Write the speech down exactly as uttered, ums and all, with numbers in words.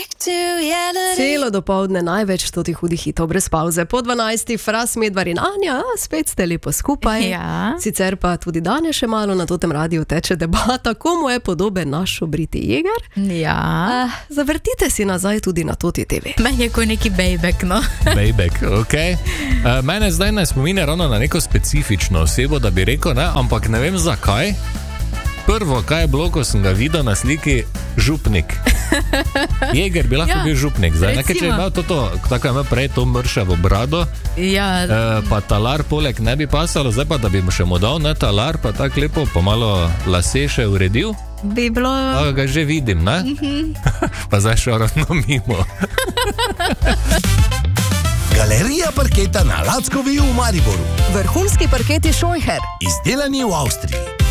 Celo dopoldne največ totih hudih hitov brez pauze. Po dvanajsti Fras, Medvar in Anja, spet ste lepo skupaj. Ja. Sicer pa tudi danes še malo na totem radiju teče debata, komu je podoben naš obriti jeger. Ja. Uh, zavrtite si nazaj tudi na Toti te ve. Meni je kot neki bejbek, no. Bejbek, okej. Okay. Uh, mene zdaj ne spomine ravno na neko specifično osebo, da bi rekel, ne, ampak ne vem zakaj. Prvo, kaj je bilo, ko sem ga videl na sliki, župnik. Jeger bi lahko ja, bil župnik. Zdaj, nekaj, če je imel to, tako je imel prej to mršavo brado, ja. e, pa talar poleg ne bi pasalo, zdaj pa, da bi mu še mu dal, ne, talar, pa tako lepo, pa malo lase še uredil. Bi bilo... Pa ga že vidim, ne? Mm-hmm. Pa zdaj šel ravno mimo. Galerija parketa na Lackovi v Mariboru. Vrhunski parketi Scheucher. Izdelani v Avstriji.